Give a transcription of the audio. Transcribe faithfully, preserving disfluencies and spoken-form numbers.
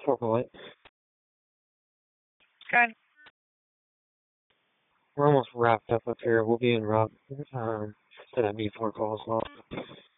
Four point. Good. We're almost wrapped up up here. We'll be in rock. Um, so that'd be four calls long.